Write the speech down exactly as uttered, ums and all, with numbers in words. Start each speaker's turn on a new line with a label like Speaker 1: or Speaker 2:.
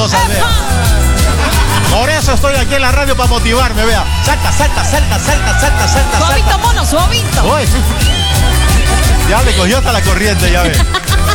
Speaker 1: cosas, vea. Por eso estoy aquí en la radio para motivarme, vea. Salta, salta, salta, salta, salta, salta.
Speaker 2: Suavito, mono, suavito.
Speaker 1: Uy, ya le cogió hasta la corriente, ya ve.